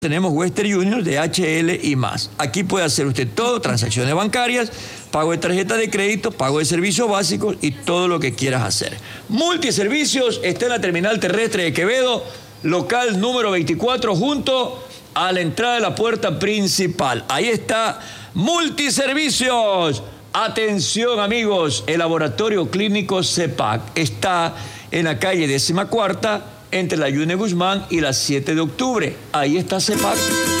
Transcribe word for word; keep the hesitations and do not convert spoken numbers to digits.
Tenemos Western Union, D H L y más. Aquí puede hacer usted todo, transacciones bancarias, pago de tarjeta de crédito, pago de servicios básicos y todo lo que quieras hacer. Multiservicios está en la terminal terrestre de Quevedo, local número veinticuatro, junto a la entrada de la puerta principal. Ahí está Multiservicios. Atención amigos, el laboratorio clínico CEPAC está en la calle décima cuarta, entre la Yune Guzmán y la siete de octubre. Ahí está CEPAC.